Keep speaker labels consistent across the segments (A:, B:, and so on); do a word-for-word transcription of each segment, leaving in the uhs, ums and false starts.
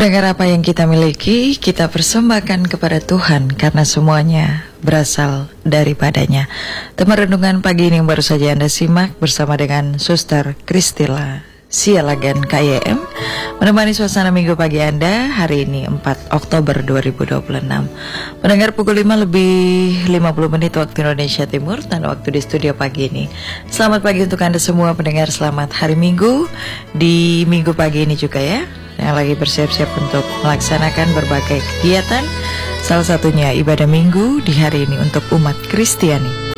A: Pendengar, apa yang kita miliki, kita persembahkan kepada Tuhan karena semuanya berasal daripadanya. Tema renungan pagi ini yang baru saja Anda simak bersama dengan Suster Kristila Sialagan K Y M menemani suasana minggu pagi Anda hari ini empat Oktober dua ribu dua puluh enam. Pendengar, pukul lima lebih lima puluh menit waktu Indonesia Timur dan waktu di studio pagi ini. Selamat pagi untuk Anda semua pendengar, selamat hari Minggu di minggu pagi ini juga ya, yang lagi bersiap-siap untuk melaksanakan berbagai kegiatan, salah satunya ibadah minggu di hari ini untuk umat Kristiani.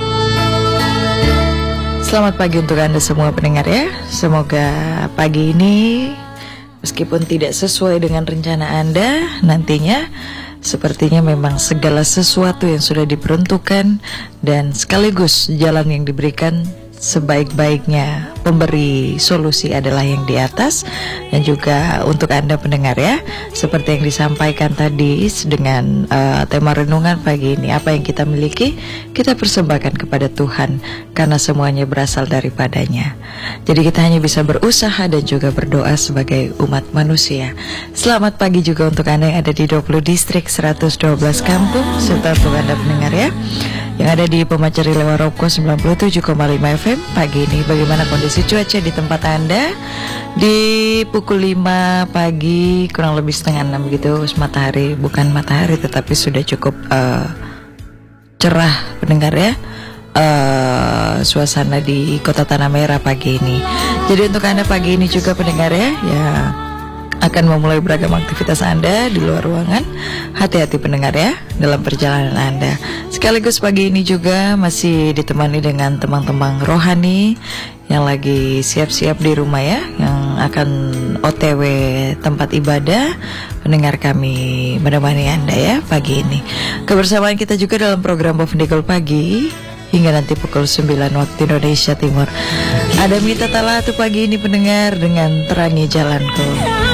A: Selamat pagi untuk Anda semua pendengar ya. Semoga pagi ini meskipun tidak sesuai dengan rencana Anda nantinya, sepertinya memang segala sesuatu yang sudah diperuntukkan dan sekaligus jalan yang diberikan sebaik-baiknya pemberi solusi adalah yang di atas. Dan juga untuk Anda pendengar ya, seperti yang disampaikan tadi dengan uh, tema renungan pagi ini, apa yang kita miliki kita persembahkan kepada Tuhan karena semuanya berasal daripadanya. Jadi kita hanya bisa berusaha dan juga berdoa sebagai umat manusia. Selamat pagi juga untuk Anda yang ada di dua puluh distrik, seratus dua belas kampung, serta untuk Anda pendengar ya yang ada di Pemacari Lewaroko sembilan puluh tujuh koma lima F M. Pagi ini bagaimana kondisi cuaca di tempat Anda? Di pukul lima pagi kurang lebih setengah enam gitu, matahari, bukan matahari tetapi sudah cukup uh, cerah pendengar ya. Uh, suasana di Kota Tanah Merah pagi ini. Jadi untuk Anda pagi ini juga pendengar ya, ya akan memulai beragam aktivitas Anda di luar ruangan. Hati-hati pendengar ya dalam perjalanan Anda. Sekaligus pagi ini juga masih ditemani dengan teman-teman rohani yang lagi siap-siap di rumah ya, yang akan O T W tempat ibadah. Pendengar, kami menemani Anda ya pagi ini. Kebersamaan kita juga dalam program Bovendikul Pagi hingga nanti pukul sembilan waktu Indonesia Timur. Ada Mita Talatu pagi ini pendengar dengan Terangi Jalanku.